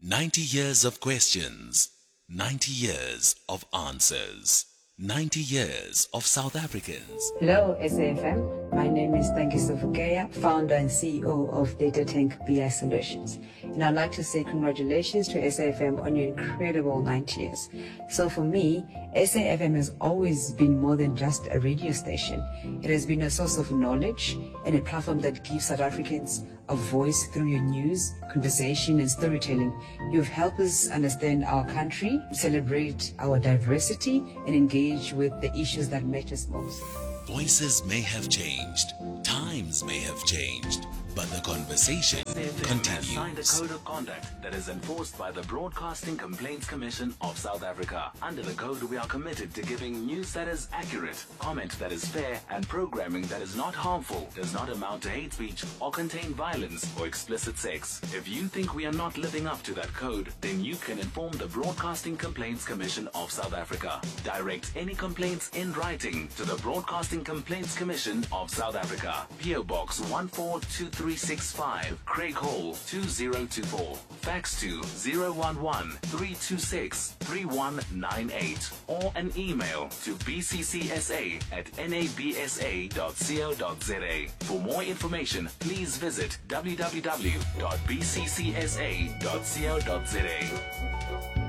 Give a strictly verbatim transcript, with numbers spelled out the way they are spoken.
ninety years of questions, ninety years of answers, ninety years of South Africans. Hello, S A F M. My name is Tangiso Fukeya, founder and C E O of Data Tank B I Solutions. And I'd like to say congratulations to S A F M on your incredible ninety years. So for me, S A F M has always been more than just a radio station. It has been a source of knowledge and a platform that gives South Africans a voice through your news, conversation, and storytelling. You've helped us understand our country, celebrate our diversity, and engage with the issues that matter most. Voices may have changed, times may have changed, but the conversation continues. Signed a code of conduct that is enforced by the Broadcasting Complaints Commission of South Africa. Under the code, we are committed to giving news that is accurate, comment that is fair, and programming that is not harmful, does not amount to hate speech, or contain violence or explicit sex. If you think we are not living up to that code, then you can inform the Broadcasting Complaints Commission of South Africa. Direct any complaints in writing to the Broadcasting Complaints Commission of South Africa. P O Box one four two three six five, Craig Hall two zero two four. Fax to zero one one, three two six, three one nine eight. Or an email to b c c s a at n a b s a dot co dot z a. For more information, please visit w w w dot b c c s a dot co dot z a.